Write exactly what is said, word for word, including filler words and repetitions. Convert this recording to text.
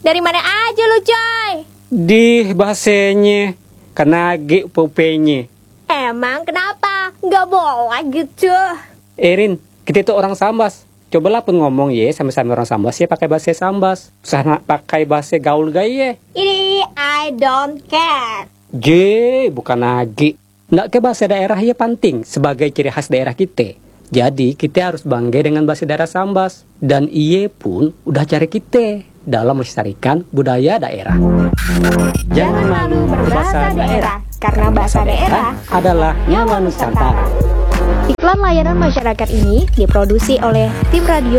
Dari mana aja lu, coy? Di bahasanya kenage popenye. Emang kenapa? Nggak boleh gitu. Erin, kita itu orang Sambas. Cobalah pun ngomong ye sama-sama orang Sambas ya pakai bahasa Sambas. Usah pakai bahasa gaul gaya. Ini I don't care. J, bukan lagi. Nggak ke bahasa daerah ya penting sebagai ciri khas daerah kita. Jadi kita harus bangga dengan bahasa daerah Sambas. Dan iye pun udah cari kita dalam melestarikan budaya daerah. Jangan malu berbahasa daerah, karena bahasa daerah adalah nyawa Nusantara. Iklan layanan masyarakat ini diproduksi oleh tim radio